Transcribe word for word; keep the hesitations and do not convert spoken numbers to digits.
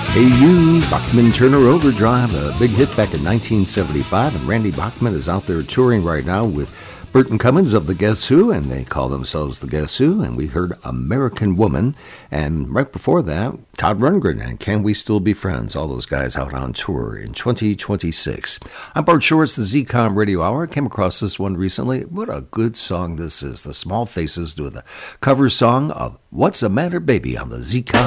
Hey You, Bachman Turner Overdrive, a big hit back in nineteen seventy-five, and Randy Bachman is out there touring right now with Burton Cummins of the Guess Who, and they call themselves the Guess Who, and we heard American Woman, and right before that, Todd Rundgren and Can We Still Be Friends, all those guys out on tour in twenty twenty-six. I'm Bart Shore, it's the Z COM Radio Hour. I came across this one recently. What a good song this is. The Small Faces do the cover song of What's the Matter Baby on the Z COM